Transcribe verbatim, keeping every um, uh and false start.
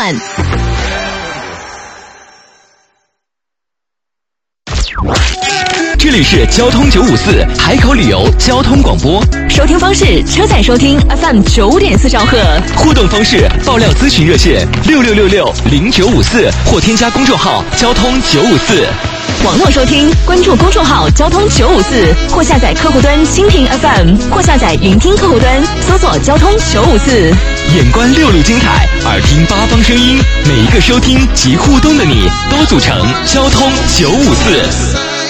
暖。 这里是交通九五四海口旅游交通广播， 收听方式：车载收听 F M 九点四兆赫， 互动方式：爆料咨询热线六六六六零九五四或添加公众号交通九五四。 网络收听，关注公众号交通九五四，或下载客户端蜻蜓 F M， 或下载云听客户端，搜索交通九五四。 眼观六路精彩，耳听八方声音，每一个收听及互动的你，都组成交通九五四。